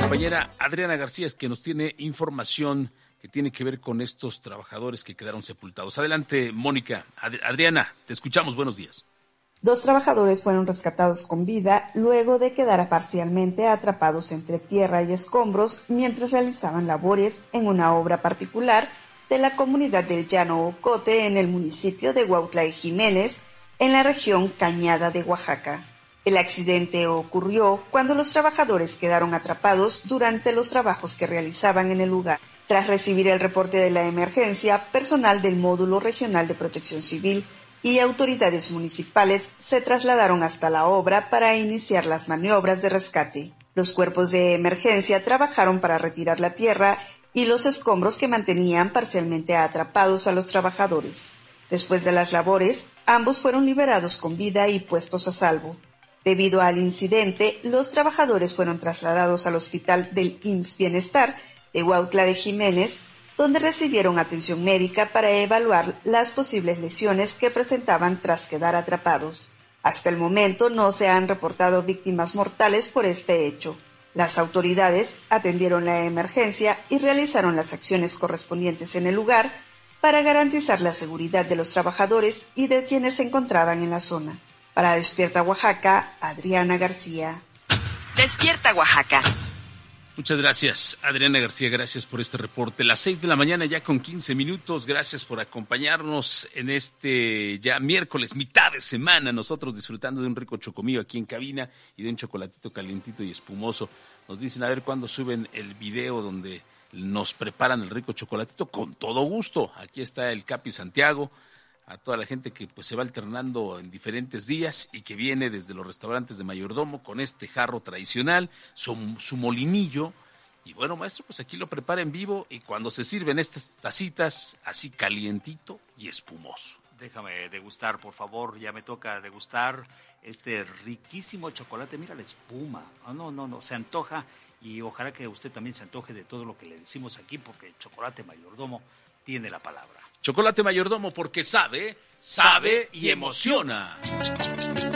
compañera Adriana García es que nos tiene información que tiene que ver con estos trabajadores que quedaron sepultados. Adelante, Mónica. Adriana, te escuchamos. Buenos días. 2 trabajadores fueron rescatados con vida luego de quedar parcialmente atrapados entre tierra y escombros mientras realizaban labores en una obra particular de la comunidad del Llano Ocote en el municipio de Huautla de Jiménez, en la región Cañada de Oaxaca. El accidente ocurrió cuando los trabajadores quedaron atrapados durante los trabajos que realizaban en el lugar. Tras recibir el reporte de la emergencia, personal del Módulo Regional de Protección Civil y autoridades municipales se trasladaron hasta la obra para iniciar las maniobras de rescate. Los cuerpos de emergencia trabajaron para retirar la tierra y los escombros que mantenían parcialmente atrapados a los trabajadores. Después de las labores, ambos fueron liberados con vida y puestos a salvo. Debido al incidente, los trabajadores fueron trasladados al hospital del IMSS Bienestar de Huautla de Jiménez, donde recibieron atención médica para evaluar las posibles lesiones que presentaban tras quedar atrapados. Hasta el momento no se han reportado víctimas mortales por este hecho. Las autoridades atendieron la emergencia y realizaron las acciones correspondientes en el lugar para garantizar la seguridad de los trabajadores y de quienes se encontraban en la zona. Para Despierta Oaxaca, Adriana García. Despierta Oaxaca. Muchas gracias, Adriana García, gracias por este reporte. Las 6 de la mañana ya con 15 minutos, gracias por acompañarnos en este ya miércoles, mitad de semana, nosotros disfrutando de un rico chocomillo aquí en cabina y de un chocolatito calientito y espumoso. Nos dicen a ver cuándo suben el video donde nos preparan el rico chocolatito, con todo gusto. Aquí está el Capi Santiago, a toda la gente que pues se va alternando en diferentes días y que viene desde los restaurantes de Mayordomo con este jarro tradicional, su molinillo. Y bueno, maestro, pues aquí lo prepara en vivo y cuando se sirven estas tacitas, así calientito y espumoso. Déjame degustar, por favor, ya me toca degustar este riquísimo chocolate. Mira la espuma, no, se antoja y ojalá que usted también se antoje de todo lo que le decimos aquí porque Chocolate Mayordomo tiene la palabra. Chocolate Mayordomo porque sabe y emociona.